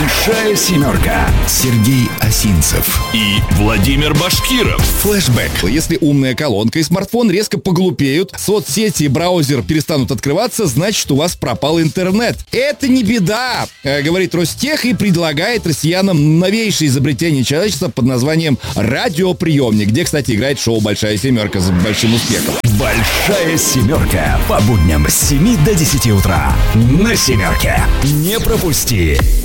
Большая семерка. Сергей Осинцев и Владимир Башкиров. Флэшбэк. Если умная колонка и смартфон резко поглупеют, соцсети и браузер перестанут открываться, значит, у вас пропал интернет. Это не беда, говорит Ростех и предлагает россиянам новейшее изобретение человечества под названием радиоприемник, где, кстати, играет шоу «Большая семерка» с большим успехом. Большая семерка. По будням с 7 до 10 утра. На семерке. Не пропусти.